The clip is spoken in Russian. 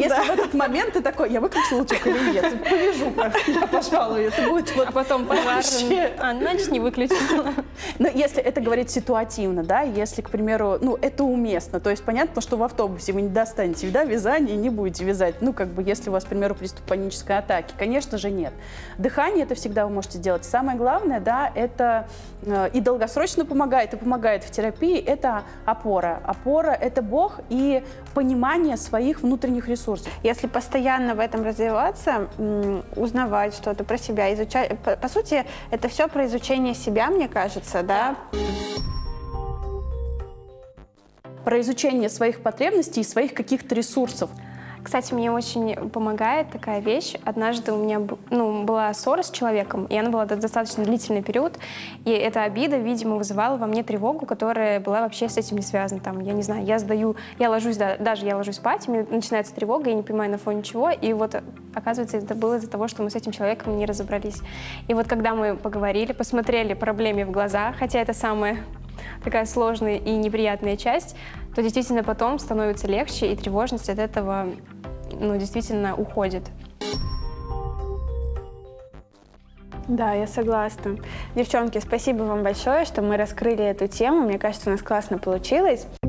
Если в этот момент ты такой, я выключил утюг или нет, повяжу, я, пожалуй, это будет вот... А потом пожар. Значит, не выключила. Но если это говорить ситуативно, да, если, к примеру, ну, это уместно, то есть понятно, что в автобусе вы не достанете, да, вязание и не будете вязать, ну, как бы, если у вас, к примеру, приступ панической атаки, конечно же, нет. Дыхание это всегда вы можете делать. Самое главное, да, это и долгосрочно помогает, и помогает в терапии, это опора. Опора – это Бог и понимание своих внутренних ресурсов. Если постоянно в этом развиваться, узнавать что-то про себя, изучать, по сути, это все про изучение себя, мне кажется, да? Про изучение своих потребностей и своих каких-то ресурсов. Кстати, мне очень помогает такая вещь. Однажды у меня была ссора с человеком, и она была достаточно длительный период, и эта обида, видимо, вызывала во мне тревогу, которая была вообще с этим не связана. Там, я не знаю, я ложусь спать, у меня начинается тревога, я не понимаю на фоне чего, и вот, оказывается, это было из-за того, что мы с этим человеком не разобрались. И вот когда мы поговорили, посмотрели проблеме в глаза, хотя это самая такая сложная и неприятная часть, то действительно потом становится легче, и тревожность от этого, действительно уходит. Да, я согласна. Девчонки, спасибо вам большое, что мы раскрыли эту тему. Мне кажется, у нас классно получилось.